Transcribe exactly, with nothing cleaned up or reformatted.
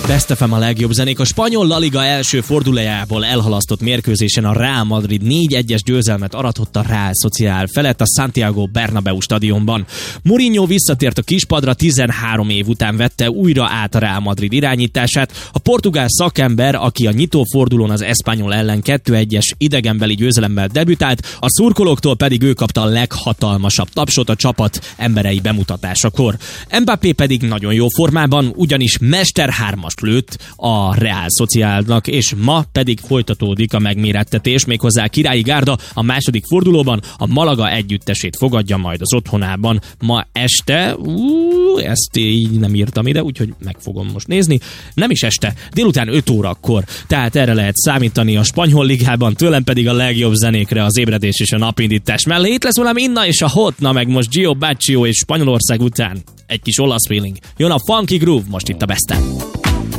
Best ef em a legjobb zenék. A spanyol La Liga első fordulójából elhalasztott mérkőzésen a Real Madrid négy egyes győzelmet aratott a Real Sociedad felett a Santiago Bernabéu stadionban. Mourinho visszatért a kispadra, tizenhárom év után vette újra át a Real Madrid irányítását. A portugál szakember, aki a nyitófordulón az Espanyol ellen kettő egyes idegenbeli győzelemmel debütált, a szurkolóktól pedig ő kapta a leghatalmasabb tapsot a csapat emberei bemutatásakor. Mbappé pedig nagyon jó formában, ugyanis mester hármast lőtt a Real Sociedadnak, és ma pedig folytatódik a megmérettetés, méghozzá a Királyi Gárda a második fordulóban a Malaga együttesét fogadja majd az otthonában ma este. Ú, ezt így nem írtam ide, úgyhogy meg fogom most nézni. Nem is este, délután öt órakor. Tehát erre lehet számítani a spanyol ligában, tőlem pedig a legjobb zenékre az ébredés és a napindítás mellé. Itt lesz velem Inna és a Hotna, meg most Gio Baccio és Spanyolország után egy kis olasz feeling. Jön a Funky Groove most itt a Besten.